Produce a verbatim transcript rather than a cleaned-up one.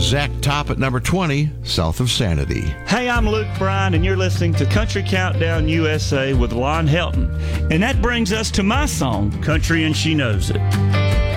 exact top at number twenty, South of Sanity. Hey, I'm Luke Bryan, and you're listening to Country Countdown U S A with Lon Helton. And that brings us to my song, Country and She Knows It.